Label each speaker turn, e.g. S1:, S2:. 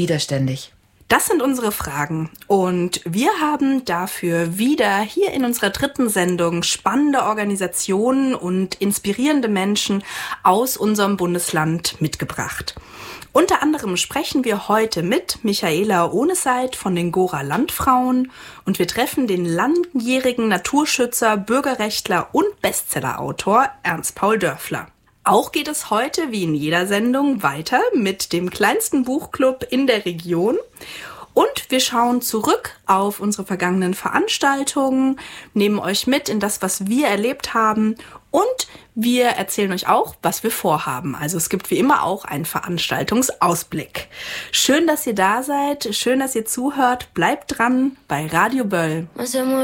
S1: widerständig?
S2: Das sind unsere Fragen und wir haben dafür wieder hier in unserer 3. Sendung spannende Organisationen und inspirierende Menschen aus unserem Bundesland mitgebracht. Unter anderem sprechen wir heute mit Michaela Ohneseid von den Gora Landfrauen und wir treffen den langjährigen Naturschützer, Bürgerrechtler und Bestsellerautor Ernst Paul Dörfler. Auch geht es heute, wie in jeder Sendung, weiter mit dem kleinsten Buchclub in der Region. Und wir schauen zurück auf unsere vergangenen Veranstaltungen, nehmen euch mit in das, was wir erlebt haben und wir erzählen euch auch, was wir vorhaben. Also es gibt wie immer auch einen Veranstaltungsausblick. Schön, dass ihr da seid, schön, dass ihr zuhört. Bleibt dran bei Radio Böll.